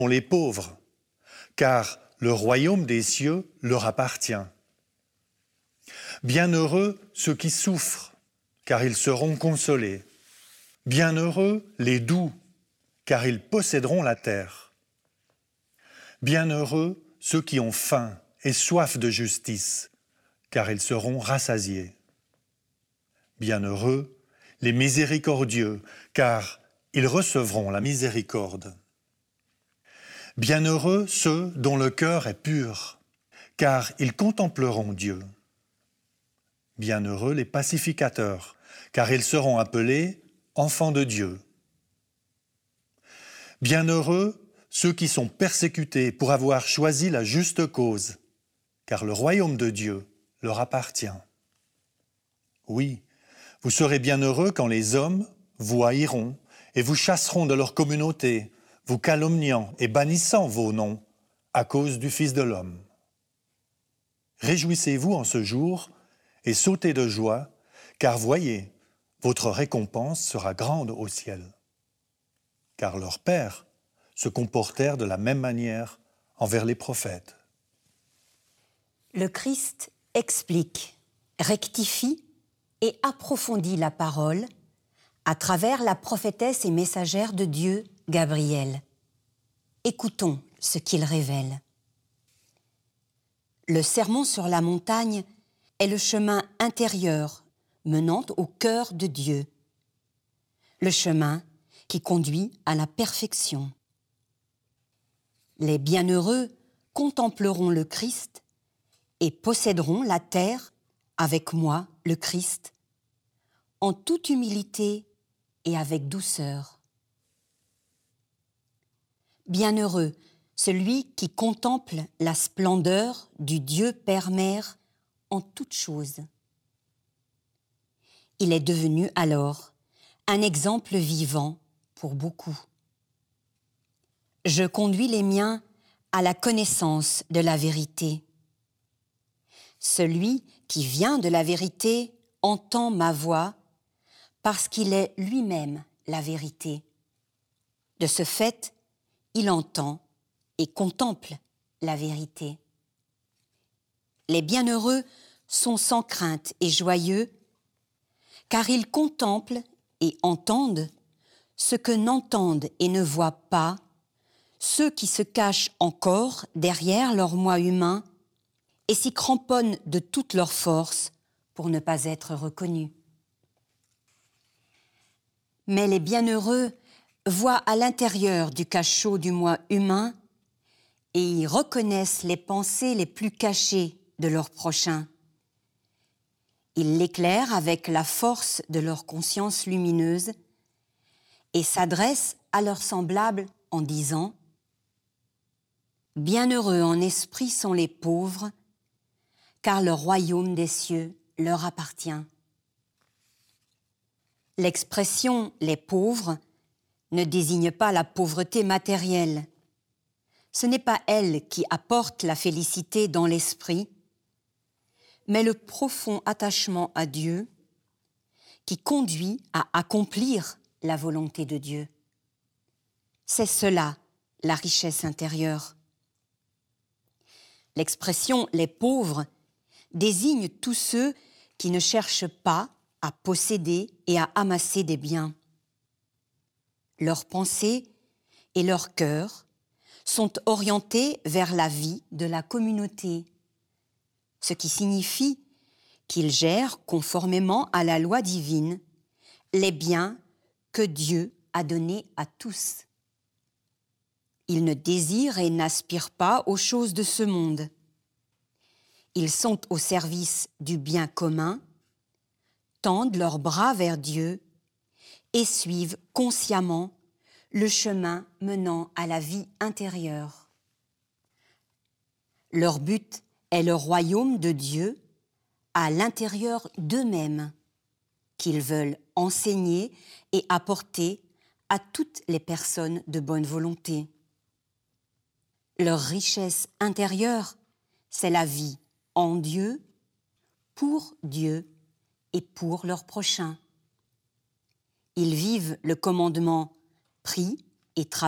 les pauvres, car le royaume des cieux leur appartient. Bienheureux ceux qui souffrent, car ils seront consolés. Bienheureux les doux, car ils posséderont la terre. Bienheureux ceux qui ont faim et soif de justice, car ils seront rassasiés. Bienheureux les miséricordieux, car ils recevront la miséricorde. Bienheureux ceux dont le cœur est pur, car ils contempleront Dieu. Bienheureux les pacificateurs, car ils seront appelés enfants de Dieu. Bienheureux ceux qui sont persécutés pour avoir choisi la juste cause, car le royaume de Dieu leur appartient. Oui, vous serez bienheureux quand les hommes vous haïront et vous chasseront de leur communauté, vous calomniant et bannissant vos noms à cause du Fils de l'homme. Réjouissez-vous en ce jour et sautez de joie, car voyez, votre récompense sera grande au ciel. Car leurs pères se comportèrent de la même manière envers les prophètes. Le Christ explique, rectifie et approfondit la parole à travers la prophétesse et messagère de Dieu, Gabriel. Écoutons ce qu'il révèle. Le sermon sur la montagne est le chemin intérieur menant au cœur de Dieu. Le chemin qui conduit à la perfection. Les bienheureux contempleront le Christ et posséderont la terre avec moi, le Christ, en toute humilité et avec douceur. Bienheureux celui qui contemple la splendeur du Dieu Père-Mère en toutes choses. Il est devenu alors un exemple vivant pour beaucoup. Je conduis les miens à la connaissance de la vérité. Celui qui vient de la vérité entend ma voix parce qu'il est lui-même la vérité. De ce fait, il entend et contemple la vérité. Les bienheureux sont sans crainte et joyeux, car ils contemplent et entendent ce que n'entendent et ne voient pas ceux qui se cachent encore derrière leur moi humain et s'y cramponnent de toute leur force pour ne pas être reconnus. Mais les bienheureux voient à l'intérieur du cachot du moi humain et y reconnaissent les pensées les plus cachées de leur prochain. Ils l'éclairent avec la force de leur conscience lumineuse et s'adressent à leurs semblables en disant « Bienheureux en esprit sont les pauvres, car le royaume des cieux leur appartient. » L'expression « les pauvres » ne désigne pas la pauvreté matérielle. Ce n'est pas elle qui apporte la félicité dans l'esprit, mais le profond attachement à Dieu qui conduit à accomplir la volonté de Dieu. C'est cela, la richesse intérieure. L'expression « les pauvres » désigne tous ceux qui ne cherchent pas à posséder et à amasser des biens. Leurs pensées et leur cœur sont orientés vers la vie de la communauté, ce qui signifie qu'ils gèrent conformément à la loi divine les biens que Dieu a donnés à tous. Ils ne désirent et n'aspirent pas aux choses de ce monde. Ils sont au service du bien commun, tendent leurs bras vers Dieu et suivent consciemment le chemin menant à la vie intérieure. Leur but est le royaume de Dieu à l'intérieur d'eux-mêmes, qu'ils veulent enseigner et apporter à toutes les personnes de bonne volonté. Leur richesse intérieure, c'est la vie en Dieu, pour Dieu et pour leur prochain. Ils vivent le commandement « prie et travaille »